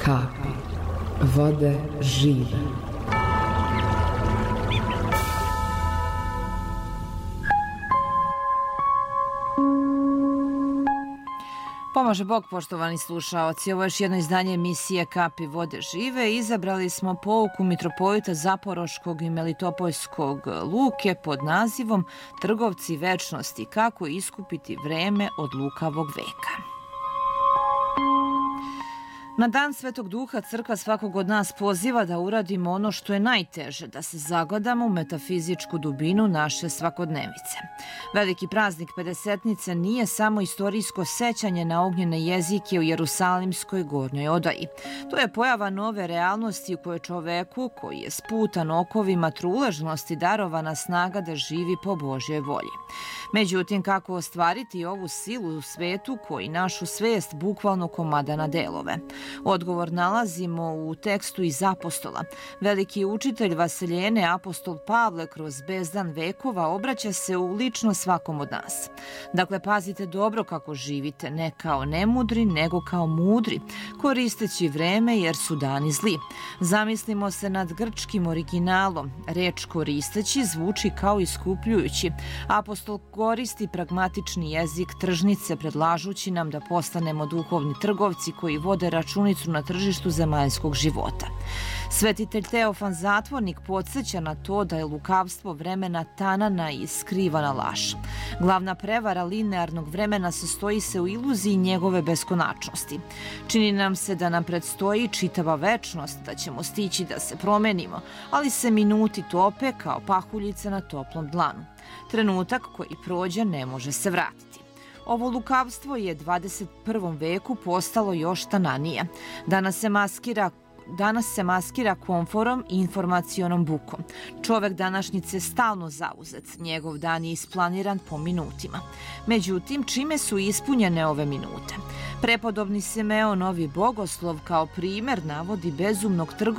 kapi vode žive. Pomaže Bog, poštovani slušaoci. Ovo je još jedno izdanje emisije Kapi vode žive. Izabrali smo pouku mitropolita Zaporoškog i Melitopolskog Luke pod nazivom Trgovci večnosti, kako iskupiti vreme od lukavog veka. Na dan Svetog Duha crkva svakog od nas poziva da uradimo ono što je najteže, da se zagledamo u metafizičku dubinu naše svakodnevice. Veliki praznik Pedesetnice nije samo istorijsko sećanje na ognjene jezike u Jerusalimskoj gornjoj odaji. To je pojava nove realnosti u kojoj čoveku, koji je sputan okovima truležnosti, darovana snaga da živi po Božjoj volji. Međutim, kako ostvariti ovu silu u svetu koji našu svest bukvalno komada na delove? Odgovor nalazimo u tekstu iz Apostola. Veliki učitelj Vasiljene, apostol Pavle, kroz bezdan vekova obraća se u lično svakom od nas. Dakle, pazite dobro kako živite, ne kao nemudri, nego kao mudri, koristeći vreme jer su dani zli. Zamislimo se nad grčkim originalom. Reč koristeći zvuči kao iskupljujući. Apostol koristi pragmatični jezik tržnice, predlažući nam da postanemo duhovni trgovci koji vode računicu na tržištu zemaljskog života. Svetitelj Teofan Zatvornik podsjeća na to da je lukavstvo vremena tanana i skrivana laž. Glavna prevara linearnog vremena sastoji se u iluziji njegove beskonačnosti. Čini nam se da nam predstoji čitava večnost, da ćemo stići da se promenimo, ali se minuti tope kao pahuljice na toplom dlanu. Trenutak koji prođe ne može se vratiti. Ovo lukavstvo je 21. veku postalo još tananije. Danas se maskira komforom i informacionom bukom. Čovek današnjice stalno zauzet, njegov dan je isplaniran po minutima. Međutim, čime su ispunjene ove minute? Prepodobni Simeon, novi bogoslov, kao primer navodi bezumnog trgovca